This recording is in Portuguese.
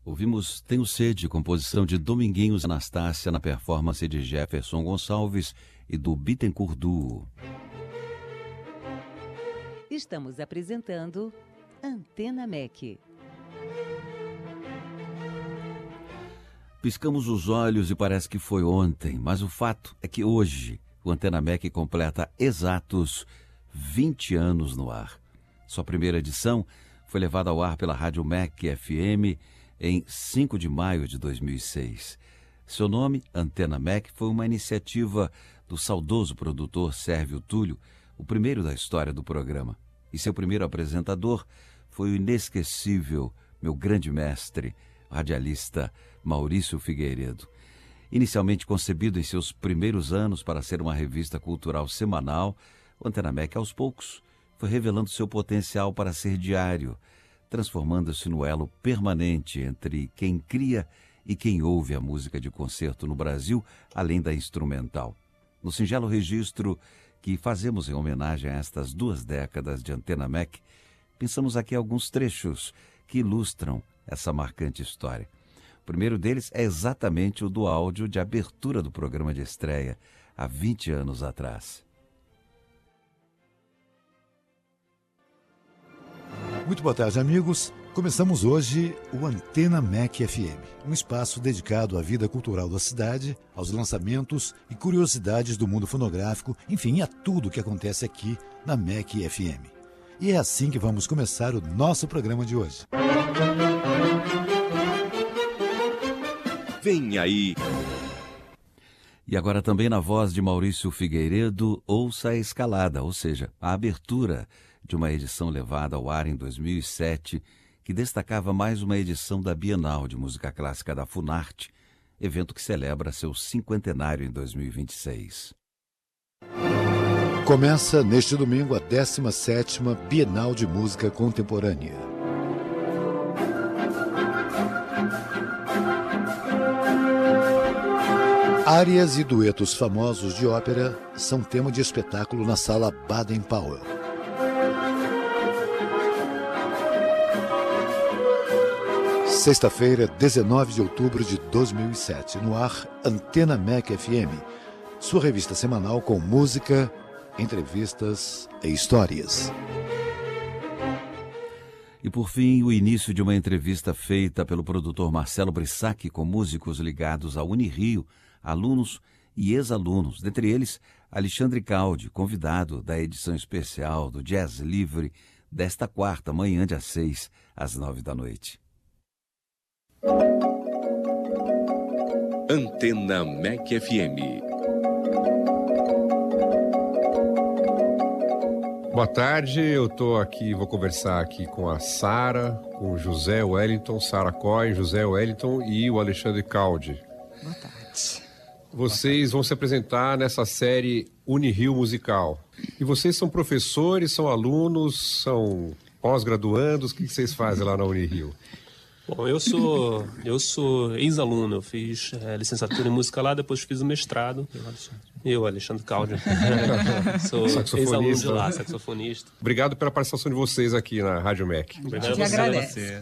Ouvimos Tenho Sede, composição de Dominguinhos Anastácia, na performance de Jefferson Gonçalves e do Bittencourt Duo. Estamos apresentando Antena MEC. Piscamos os olhos e parece que foi ontem, mas o fato é que hoje o Antena MEC completa exatos 20 anos no ar. Sua primeira edição foi levada ao ar pela Rádio MEC FM em 5 de maio de 2006. Seu nome, Antena MEC, foi uma iniciativa do saudoso produtor Sérvio Túlio, o primeiro da história do programa. E seu primeiro apresentador foi o inesquecível, meu grande mestre, o radialista Maurício Figueiredo. Inicialmente concebido em seus primeiros anos para ser uma revista cultural semanal, o Antena MEC, aos poucos, foi revelando seu potencial para ser diário, transformando-se no elo permanente entre quem cria e quem ouve a música de concerto no Brasil, além da instrumental. No singelo registro que fazemos em homenagem a estas 2 décadas de Antena MEC, pensamos aqui alguns trechos que ilustram essa marcante história. O primeiro deles é exatamente o do áudio de abertura do programa de estreia, há 20 anos atrás. Muito boa tarde, amigos. Começamos hoje o Antena MEC FM, um espaço dedicado à vida cultural da cidade, aos lançamentos e curiosidades do mundo fonográfico, enfim, a tudo que acontece aqui na MEC FM. E é assim que vamos começar o nosso programa de hoje. Vem aí! E agora também na voz de Maurício Figueiredo, ouça a escalada, ou seja, a abertura de uma edição levada ao ar em 2007, que destacava mais uma edição da Bienal de Música Clássica da Funarte, evento que celebra seu 50º em 2026. Começa neste domingo a 17ª Bienal de Música Contemporânea. Árias e duetos famosos de ópera são tema de espetáculo na Sala Baden-Powell. Sexta-feira, 19 de outubro de 2007, no ar Antena MEC FM, sua revista semanal com música, entrevistas e histórias. E por fim, o início de uma entrevista feita pelo produtor Marcelo Brissac com músicos ligados à Unirio, alunos e ex-alunos, dentre eles Alexandre Caldi, convidado da edição especial do Jazz Livre desta quarta, manhã dia 6, às 9 da noite. Antena MEC FM. Boa tarde, eu estou aqui, vou conversar aqui com a Sara, com o José Wellington, Sara Coy, José Wellington e o Alexandre Caldi. Boa tarde. Vocês vão se apresentar nessa série Unirio Musical. E vocês são professores, são alunos, são pós-graduandos, o que vocês fazem lá na Unirio? Bom, eu sou ex-aluno, eu fiz licenciatura em música lá, depois fiz o mestrado. Eu, Alexandre Caldi, sou ex-aluno de lá, saxofonista. Obrigado pela participação de vocês aqui na Rádio MEC. Obrigado a você.